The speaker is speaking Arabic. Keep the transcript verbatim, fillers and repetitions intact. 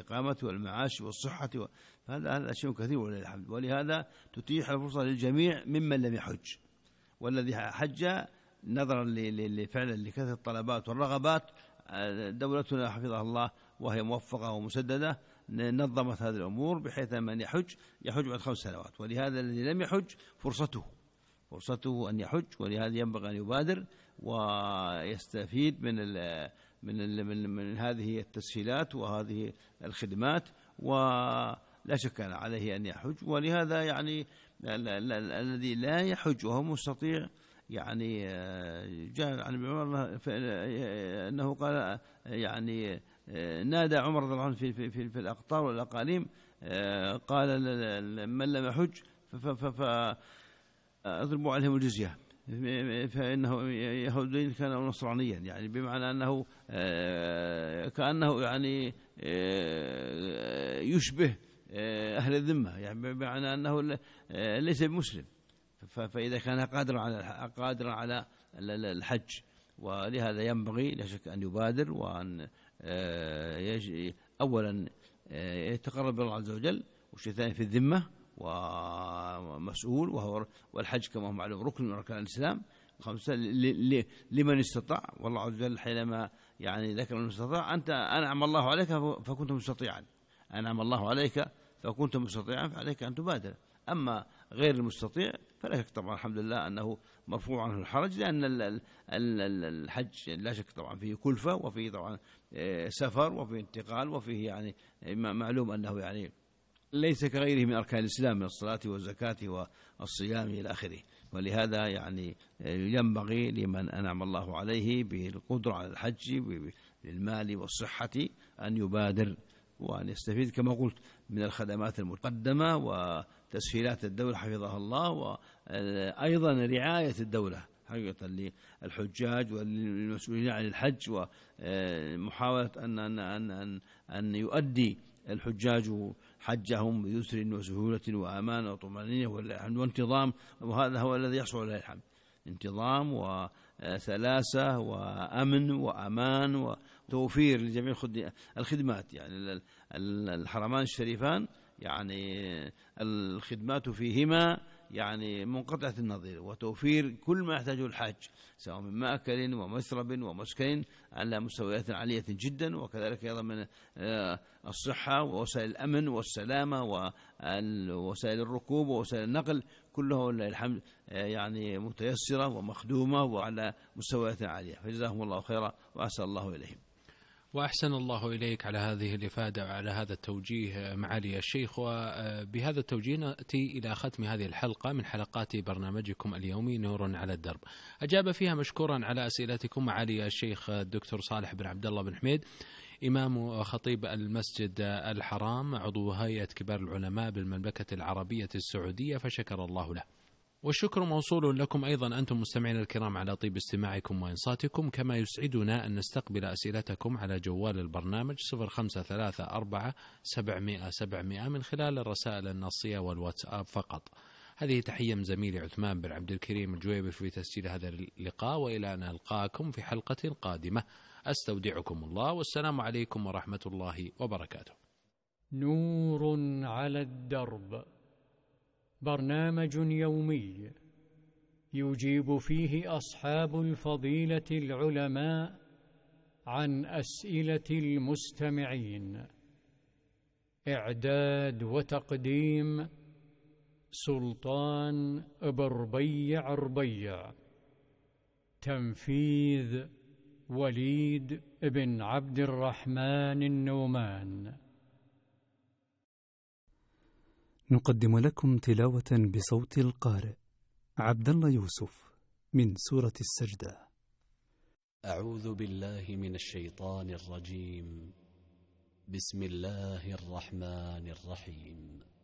والإقامة والمعاش والصحة، هذا هذا شيء كثير ولله الحمد. ولهذا تتيح الفرصة للجميع ممن لم يحج، والذي حج نظرا لفعلا لكثرة الطلبات والرغبات دولتنا حفظها الله وهي موفقة ومسددة نظمت هذه الأمور بحيث من يحج يحج بعد خمس سنوات. ولهذا الذي لم يحج فرصته فرصته أن يحج، ولهذا ينبغي أن يبادر ويستفيد من ال من ال من, من هذه التسهيلات وهذه الخدمات، ولا شك عليه أن يحج. ولهذا يعني الذي لا يحج وهو مستطيع يعني جاء عن ابن عمر أنه قال يعني نادى عمر رضي الله عنه في في في, في الأقطار والأقاليم قال من لم يحج فاضربوا عليهم الجزية فإنه يهودي كان أو نصرانيا، يعني بمعنى أنه كأنه يعني يشبه أهل الذمة، يعني بمعنى أنه ليس بمسلم، فإذا كان قادرا على قادرا على الحج. ولهذا ينبغي لا شك أن يبادر وأن أولا يتقرب الله عز وجل، والشيء الثاني في الذمة ومسؤول، وهو والحج كما هو معلوم ركن من أركان الإسلام خمسة لمن استطاع. والله عز وجل حينما يعني ذكر من استطاع أنت أنعم الله عليك فكنت مستطيعا، أنعم الله عليك فكنت مستطيعا فعليك أن تبادر. أما غير المستطيع فلا شك طبعا الحمد لله أنه مرفوع عنه الحرج، لأن الحج لا شك طبعا فيه كلفة وفيه طبعا سفر وفيه انتقال وفيه يعني معلوم أنه يعني ليس كغيره من أركان الإسلام من الصلاة والزكاة والصيام إلى آخره. ولهذا يعني ينبغي لمن أنعم الله عليه بالقدرة على الحج بالمال والصحة أن يبادر وأن يستفيد كما قلت من الخدمات المقدمة وتسهيلات الدولة حفظها الله، وأيضا رعاية الدولة حقيقة للحجاج والمسؤولين عن الحج، ومحاولة أن أن أن أن يؤدي الحجاج حجهم بيسر وسهولة وأمان وطمأنينة وانتظام، وهذا هو الذي يحصل عليه الحمد، انتظام وسلاسة وأمن وأمان وتوفير لجميع الخدمات. يعني الحرمان الشريفان يعني الخدمات فيهما يعني منقطعة النظير، وتوفير كل ما يحتاجه الحاج سواء من مأكل ومشرب ومسكن على مستويات عالية جدا، وكذلك أيضا من الصحة ووسائل الأمن والسلامة ووسائل الركوب ووسائل النقل كلها ولله الحمد يعني متيسرة ومخدومة وعلى مستويات عالية، فجزاهم الله خيرا وأحسن الله إليهم. وأحسن الله إليك على هذه الإفادة وعلى هذا التوجيه معالي الشيخ. وبهذا التوجيه نأتي إلى ختم هذه الحلقة من حلقات برنامجكم اليومي نور على الدرب. أجاب فيها مشكورا على أسئلتكم معالي الشيخ الدكتور صالح بن عبد الله بن حميد، إمام خطيب المسجد الحرام، عضو هيئة كبار العلماء بالمملكة العربية السعودية، فشكر الله له. والشكر موصول لكم أيضا أنتم مستمعين الكرام على طيب استماعكم وإنصاتكم، كما يسعدنا أن نستقبل أسئلتكم على جوال البرنامج صفر خمسة ثلاثة أربعة سبعمائة سبعمائة من خلال الرسائل النصية والواتساب فقط. هذه تحية من زميلي عثمان بن عبد الكريم الجويبر في تسجيل هذا اللقاء، وإلى أن ألقاكم في حلقة قادمة أستودعكم الله، والسلام عليكم ورحمة الله وبركاته. نور على الدرب، برنامج يومي يجيب فيه أصحاب الفضيلة العلماء عن أسئلة المستمعين. إعداد وتقديم سلطان بربيع ربيع، تنفيذ وليد بن عبد الرحمن النومان. نقدم لكم تلاوة بصوت القارئ عبد الله يوسف من سورة السجدة. أعوذ بالله من الشيطان الرجيم. بسم الله الرحمن الرحيم.